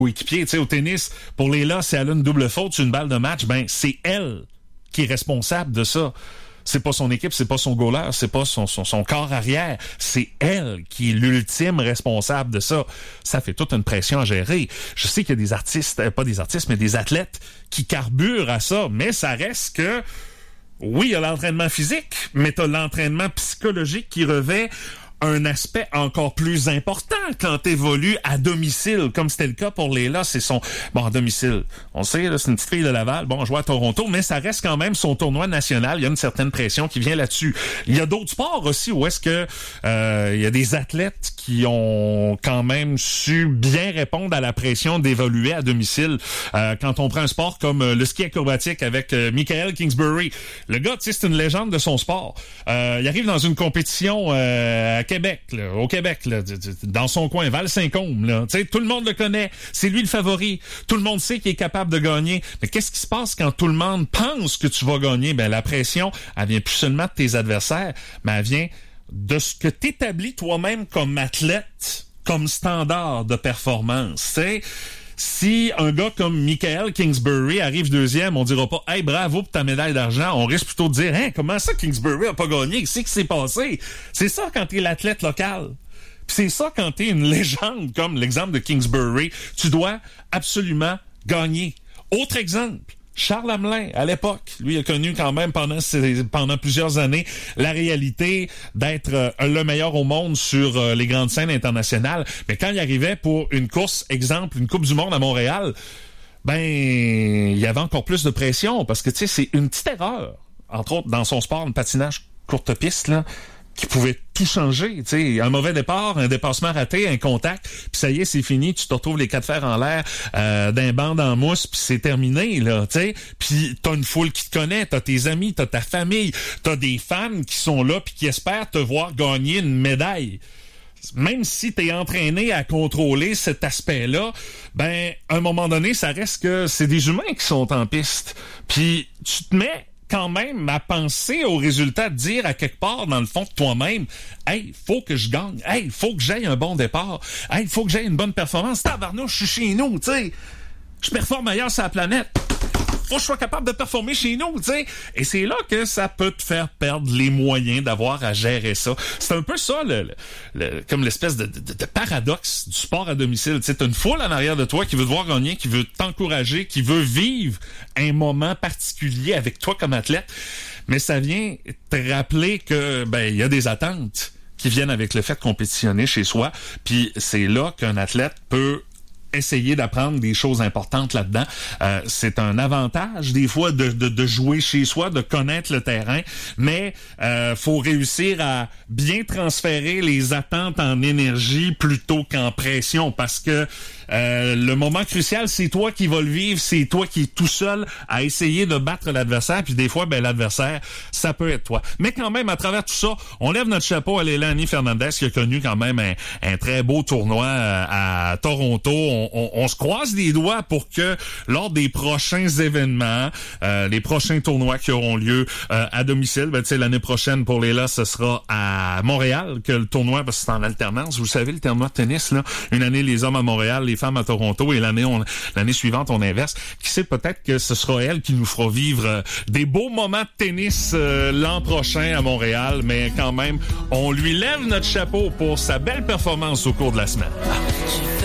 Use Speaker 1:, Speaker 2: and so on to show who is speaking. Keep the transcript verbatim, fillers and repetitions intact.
Speaker 1: coéquipier. Tu sais, au tennis, pour Leila, si elle a une double faute sur une balle de match, ben c'est elle qui est responsable de ça. C'est pas son équipe, c'est pas son goaler, c'est pas son, son, son corps arrière. C'est elle qui est l'ultime responsable de ça. Ça fait toute une pression à gérer. Je sais qu'il y a des artistes, euh, pas des artistes, mais des athlètes qui carburent à ça, mais ça reste que, oui, il y a l'entraînement physique, mais t'as l'entraînement psychologique qui revêt un aspect encore plus important quand t'évolues à domicile, comme c'était le cas pour Leila. C'est son... Bon, à domicile, on sait, là, c'est une petite fille de Laval, bon, on joue à Toronto, mais ça reste quand même son tournoi national. Il y a une certaine pression qui vient là-dessus. Il y a d'autres sports aussi où est-ce que euh, il y a des athlètes qui ont quand même su bien répondre à la pression d'évoluer à domicile. Euh, quand on prend un sport comme euh, le ski acrobatique avec euh, Michael Kingsbury, le gars, tu sais, c'est une légende de son sport. Euh, il arrive dans une compétition euh, à Québec, là, au Québec, là, dans son coin, Val-Saint-Côme, là. Tu sais, tout le monde le connaît. C'est lui le favori. Tout le monde sait qu'il est capable de gagner. Mais qu'est-ce qui se passe quand tout le monde pense que tu vas gagner? Ben, la pression, elle vient plus seulement de tes adversaires, mais elle vient de ce que t'établis toi-même comme athlète, comme standard de performance. Tu sais, si un gars comme Michael Kingsbury arrive deuxième, on dira pas « Hey, bravo pour ta médaille d'argent ». On risque plutôt de dire « Hein, comment ça Kingsbury a pas gagné? Qu'est-ce qui s'est passé? » C'est ça quand t'es l'athlète local. Puis c'est ça quand t'es une légende, comme l'exemple de Kingsbury. Tu dois absolument gagner. Autre exemple. Charles Hamelin, à l'époque, lui a connu quand même pendant ses, pendant plusieurs années la réalité d'être euh, le meilleur au monde sur euh, les grandes scènes internationales. Mais quand il arrivait pour une course, exemple, une Coupe du Monde à Montréal, ben il y avait encore plus de pression parce que tu sais, c'est une petite erreur, entre autres dans son sport, le patinage courte piste, là, qui pouvait tout changer, tu sais, un mauvais départ, un dépassement raté, un contact, puis ça y est, c'est fini, tu te retrouves les quatre fers en l'air euh, d'un banc en mousse, puis c'est terminé, là, tu sais, puis t'as une foule qui te connaît, t'as tes amis, t'as ta famille, t'as des fans qui sont là puis qui espèrent te voir gagner une médaille. Même si t'es entraîné à contrôler cet aspect-là, ben, à un moment donné, ça reste que c'est des humains qui sont en piste, puis tu te mets quand même à penser au résultat, de dire à quelque part dans le fond de toi-même, hey, faut que je gagne, hey, faut que j'aille un bon départ, hey, faut que j'aille une bonne performance, tabarnouche, je suis chez nous, tu sais, je performe ailleurs sur la planète, faut que je sois capable de performer chez nous, tu sais, et c'est là que ça peut te faire perdre les moyens d'avoir à gérer ça. C'est un peu ça, le, le, le comme l'espèce de, de, de paradoxe du sport à domicile, tu sais, t'as une foule en arrière de toi qui veut te voir gagner, qui veut t'encourager, qui veut vivre un moment particulier avec toi comme athlète, mais ça vient te rappeler que, ben, il y a des attentes qui viennent avec le fait de compétitionner chez soi, puis c'est là qu'un athlète peut essayer d'apprendre des choses importantes là-dedans. Euh, c'est un avantage des fois de, de, de jouer chez soi, de connaître le terrain, mais euh, faut réussir à bien transférer les attentes en énergie plutôt qu'en pression, parce que euh, le moment crucial, c'est toi qui vas le vivre, c'est toi qui es tout seul à essayer de battre l'adversaire, puis des fois, ben l'adversaire, ça peut être toi. Mais quand même, à travers tout ça, on lève notre chapeau à Leilani Fernandez, qui a connu quand même un, un très beau tournoi à, à Toronto. On, on, on se croise les doigts pour que lors des prochains événements, euh, les prochains tournois qui auront lieu euh, à domicile, ben tu sais, l'année prochaine pour Leila, ce sera à Montréal que le tournoi, parce que c'est en alternance. Vous savez, le tournoi de tennis, là, une année les hommes à Montréal, les femmes à Toronto, et l'année on, l'année suivante on inverse. Qui sait, peut-être que ce sera elle qui nous fera vivre euh, des beaux moments de tennis euh, l'an prochain à Montréal, mais quand même, on lui lève notre chapeau pour sa belle performance au cours de la semaine.